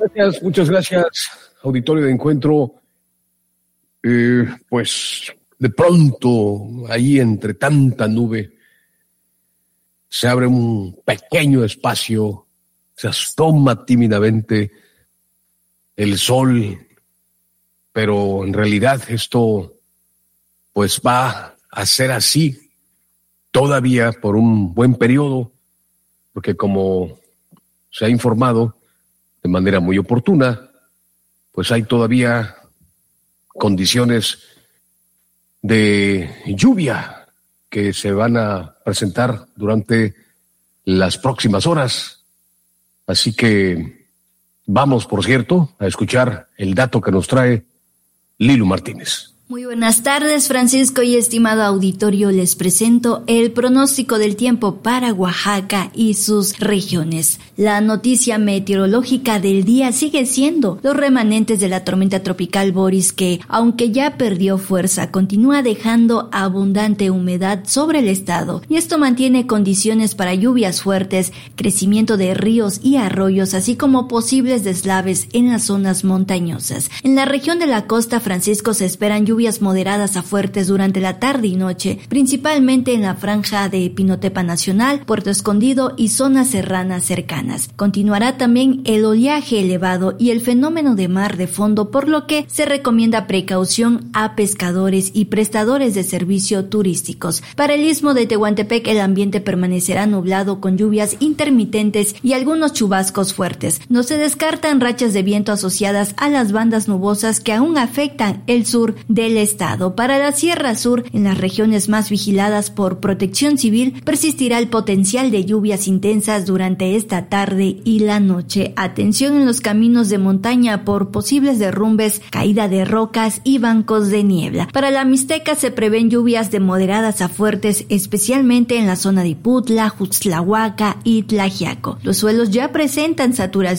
Muchas gracias, auditorio de Encuentro. Pues de pronto, ahí entre tanta nube, se abre un pequeño espacio, se asoma tímidamente el sol, pero en realidad esto pues va a ser así todavía por un buen periodo, porque como se ha informado de manera muy oportuna, pues hay todavía condiciones de lluvia que se van a presentar durante las próximas horas. Así que vamos, por cierto, a escuchar el dato que nos trae Lilu Martínez. Muy buenas tardes, Francisco y estimado auditorio. Les presento el pronóstico del tiempo para Oaxaca y sus regiones. La noticia meteorológica del día sigue siendo los remanentes de la tormenta tropical Boris, que, aunque ya perdió fuerza, continúa dejando abundante humedad sobre el estado, y esto mantiene condiciones para lluvias fuertes, crecimiento de ríos y arroyos, así como posibles deslaves en las zonas montañosas. En la región de la costa, Francisco, se esperan lluvias moderadas a fuertes durante la tarde y noche, principalmente en la franja de Pinotepa Nacional, Puerto Escondido y zonas serranas cercanas. Continuará también el oleaje elevado y el fenómeno de mar de fondo, por lo que se recomienda precaución a pescadores y prestadores de servicio turísticos. Para el istmo de Tehuantepec, el ambiente permanecerá nublado con lluvias intermitentes y algunos chubascos fuertes. No se descartan rachas de viento asociadas a las bandas nubosas que aún afectan el sur del estado. Para la Sierra Sur, en las regiones más vigiladas por Protección Civil, persistirá el potencial de lluvias intensas durante esta tarde y la noche. Atención en los caminos de montaña por posibles derrumbes, caída de rocas y bancos de niebla. Para la Mixteca se prevén lluvias de moderadas a fuertes, especialmente en la zona de Iputla, Juxtlahuaca y Tlaxiaco. Los suelos ya presentan saturación